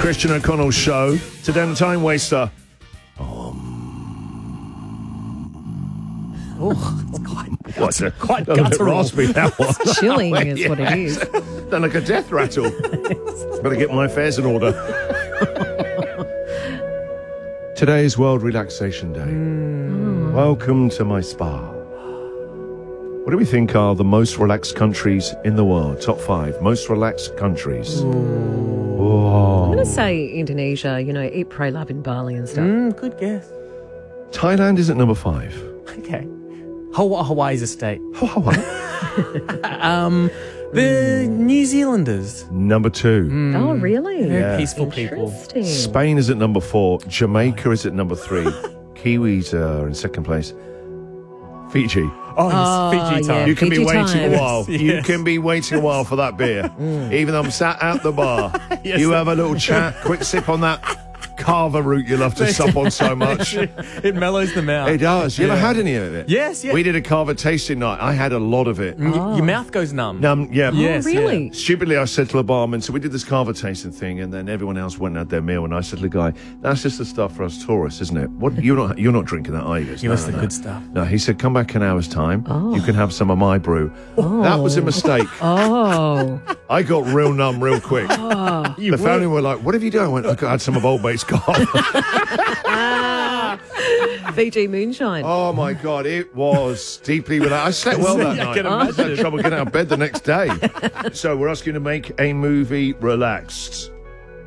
Christian O'Connell Show. Today on Time Waster. Oh, it's quite Quite guttural. raspy, that one. Chilling is what it is. Done like a death rattle. Better get my affairs in order. Today is World Relaxation Day. Welcome to my spa. What do we think are the most relaxed countries in the world? Top 5 most relaxed countries. I'm going to say Indonesia, eat, pray, love in Bali and stuff. Good guess. Thailand is at number 5. Okay. Hawaii's a state. Hawaii. The New Zealanders. Number 2. Oh, really? Very peaceful people. Interesting. Spain is at number 4. Jamaica is at number 3. Kiwis are in second place. Fiji. Oh, yes, Fiji time. yeah. You can be Fiji waiting time. a while. Yes, You yes. can be waiting a while for that beer. Even though I'm sat at the bar. Yes, You have a little chat, quick sip on that Carver root you love to sup on so much. It mellows them out. It does. You ever Yeah. had any of it? Yes, yeah. We did a Carver tasting night. I had a lot of it. Your mouth goes numb. Yeah. Yes, Oh, really? Stupidly, I said to the barman, so we did this Carver tasting thing, and then everyone else went and had their meal, and I said to the guy, "That's just the stuff for us tourists, isn't it? What you're not drinking that, are you?" He goes, Give "No, us no, the no." good stuff. No, he said, "Come back in an hour's time. You can have some of my brew." That was a mistake. Oh. I got real numb real quick. The family were like, "What have you done?" I went, "I had some of Old Bates Carver." Fiji moonshine. Oh my God, it was deeply relaxed. I slept well that I night. can I had imagine. trouble getting out of bed the next day. So we're asking you to make a movie relaxed.